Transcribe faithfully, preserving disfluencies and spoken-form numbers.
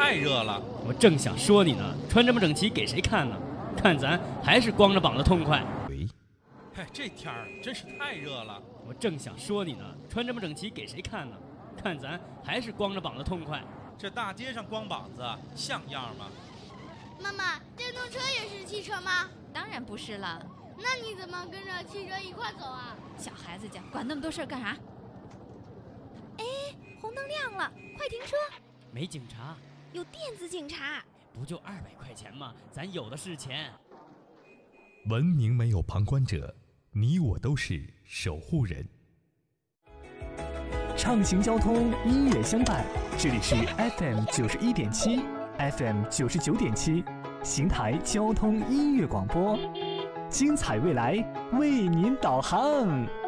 太热了。 我正想说你呢，穿这么整齐给谁看呢？看咱还是光着膀子痛快。 喂，哎，这天儿真是太热了。 我正想说你呢，穿这么整齐给谁看呢？看咱还是光着膀子痛快。 这大街上光膀子像样吗？ 妈妈，电动车也是汽车吗？ 当然不是了。 那你怎么跟着汽车一块走啊？ 小孩子家管那么多事儿干啥？哎，红灯亮了，快停车！ 没警察， 有电子警察。 不就二百块钱吗？咱有的是钱。 文明没有旁观者，你我都是守护人。 畅行交通，音乐相伴，这里是 F M 九十一点七 ，F M 九十九点七，邢台交通音乐广播，精彩未来为您导航。